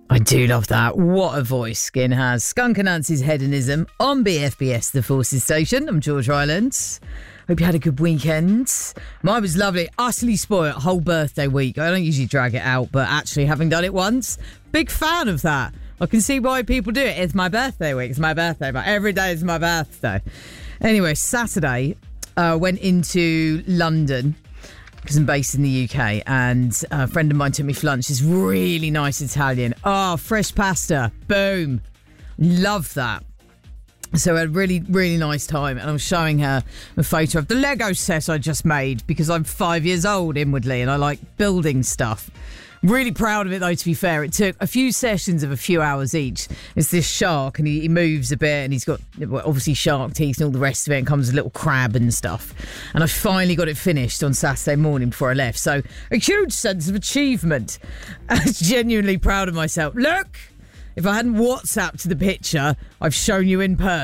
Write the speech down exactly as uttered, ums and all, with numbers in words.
I do love that. What a voice Skin has. Skunk and Nancy's Hedonism on B F B S, the Forces Station. I'm George Rylands. Hope you had a good weekend. Mine was lovely. Utterly spoiled. Whole birthday week. I don't usually drag it out, but actually having done it once, big fan of that. I can see why people do it. It's my birthday week. It's my birthday. But every day is my birthday. Anyway, Saturday, I uh, went into London because I'm based in the U K, and a friend of mine took me for lunch. It's really nice Italian. Oh, fresh pasta. Boom. Love that. So I had a really, really nice time, and I was showing her a photo of the Lego set I just made because I'm five years old inwardly and I like building stuff. Really proud of it, though, to be fair. It took a few sessions of a few hours each. It's this shark, and he, he moves a bit, and he's got, well, obviously, shark teeth and all the rest of it, and comes a little crab and stuff. And I finally got it finished on Saturday morning before I left. So a huge sense of achievement. I was genuinely proud of myself. Look, if I hadn't WhatsApped the picture, I've shown you in person.